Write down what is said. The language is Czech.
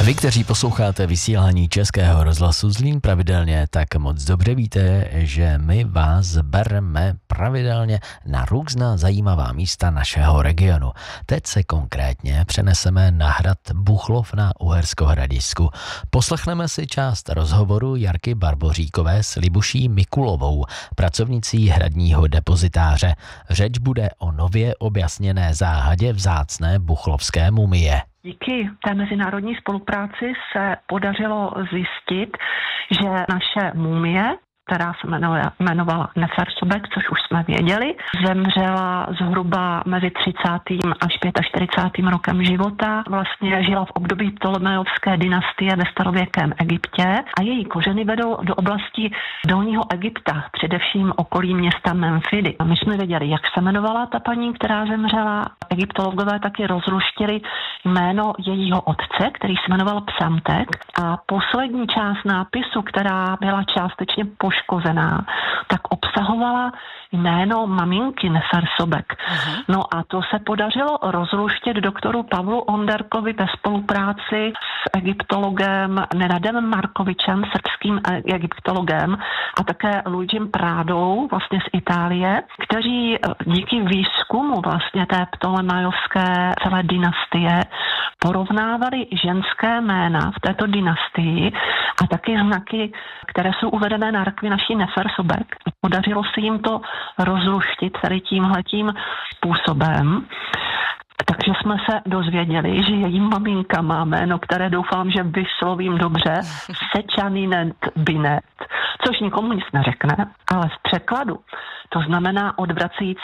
Vy, kteří posloucháte vysílání Českého rozhlasu Zlín pravidelně, tak moc dobře víte, že my vás bereme pravidelně na různá zajímavá místa našeho regionu. Teď se konkrétně přeneseme na hrad Buchlov na Uherskohradišťsku. Poslechneme si část rozhovoru Jarky Barboříkové s Libuší Mikulovou, pracovnicí hradního depozitáře. Řeč bude o nově objasněné záhadě vzácné buchlovské mumie. Díky té mezinárodní spolupráci se podařilo zjistit, že naše mumie, která se jmenovala Nefersobek, což už jsme věděli, zemřela zhruba mezi 30. až 45. rokem života. Vlastně žila v období Ptolemejovské dynastie ve starověkém Egyptě a její kořeny vedou do oblasti Dolního Egypta, především okolí města Memfidy. A my jsme věděli, jak se jmenovala ta paní, která zemřela. Egyptologové taky rozluštili jméno jejího otce, který se jmenoval Psamtek, a poslední část nápisu, která byla částečně poškozená, tak obsahovala jméno maminky Nefersobek. No a to se podařilo rozluštit doktoru Pavlu Onderkovi ve spolupráci s egyptologem Nenadem Markovičem, srbským egyptologem, a také Luigim Prádou, vlastně z Itálie, kteří díky výzkumu vlastně té ptolemajovské celé dynastie porovnávali ženské jména v této dynastii a taky znaky, které jsou uvedené na rakvi naší Nefersobek. Podařilo se jim to rozluštit tady tímhletím způsobem. Takže jsme se dozvěděli, že její maminka má jméno, které doufám, že vyslovím dobře, Sečaninet Binet, což nikomu nic neřekne, ale v překladu to znamená odvracející